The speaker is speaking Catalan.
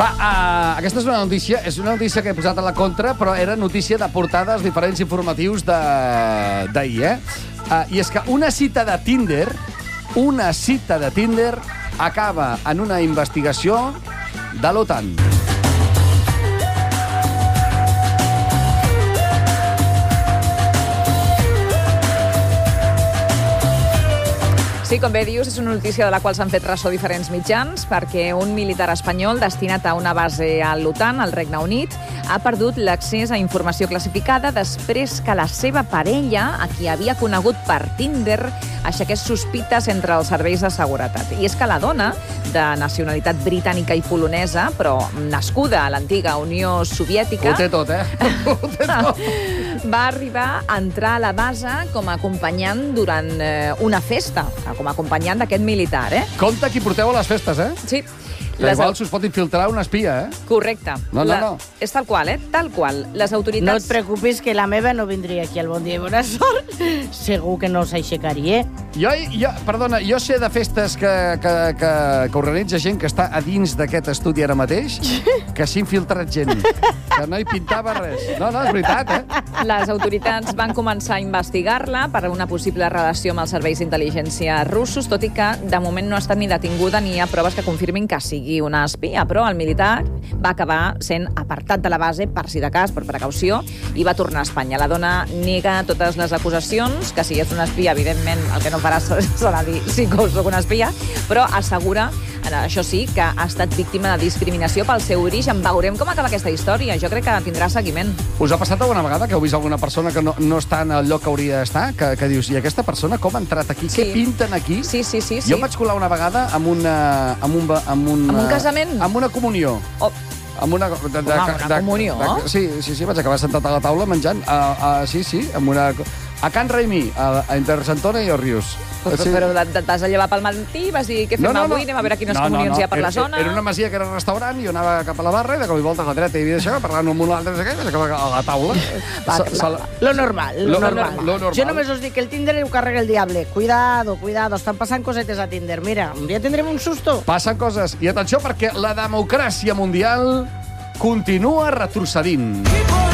Aquesta és una notícia que he posat a la contra, però era notícia de portada als diferents informatius d'ahir, I és que una cita de Tinder acaba en una investigació de l'OTAN. Sí, com bé dius, és una notícia de la qual s'han fet ressò diferents mitjans, perquè un militar espanyol destinat a una base a l'OTAN, al Regne Unit, ha perdut l'accés a informació classificada després que la seva parella, a qui havia conegut per Tinder, aixequés sospites entre els serveis de seguretat. I és que la dona, de nacionalitat britànica i polonesa, però nascuda a l'antiga Unió Soviètica... Ho té tot, Ho té tot. Va arribar a entrar a la base com a acompanyant durant una festa, com a acompanyant d'aquest militar, Compte qui porteu a les festes, Sí. Igual s'us pot infiltrar una espia, Correcte. No. És tal qual, Tal qual. Les autoritats... No et preocupis, que la meva no vindria aquí al Bon Dia i Bona Sort. Segur que no s'aixecaria. Perdona, jo sé de festes que organitza gent que està a dins d'aquest estudi ara mateix, que s'ha infiltrat gent, que no hi pintava res. No, és veritat, Les autoritats van començar a investigar-la per una possible relació amb els serveis d'intel·ligència russos, tot i que de moment no ha estat ni detinguda ni hi ha proves que confirmin que sigui una espia, però el militar va acabar sent apartat de la base per si de cas, per precaució, i va tornar a Espanya. La dona nega totes les acusacions, que si és una espia, evidentment, el que no farà serà dir sí que soc una espia, però assegura, això sí, que ha estat víctima de discriminació pel seu origen. Veurem com acaba aquesta història. Jo crec que tindrà seguiment. Us ha passat alguna vegada que heu vist alguna persona que no està en el lloc que hauria d'estar? Que dius, i aquesta persona com ha entrat aquí? Sí. Què pinten aquí? Sí. Jo em vaig colar una vegada amb un casament? Amb una comunió. Amb una comunió? Sí, vaig acabar sentat a la taula menjant. Sí, amb una... A Can Raimí, entre Santona i Òrrius. Però et vas a llevar pel matí i vas dir què fem avui, anem a veure quines comunions hi ha per la zona. Era una masia que era restaurant, i jo anava cap a la barra i de cop i volta a la dreta hi havia d'això, parlant amb un altre i vaig acabar a la taula. Lo normal. Jo només us dic que el Tinder ho carrega el diable. Cuidado, estan passant cosetes a Tinder. Mira, un dia tindrem un susto. Passen coses. I atenció, perquè la democràcia mundial continua retrocedint.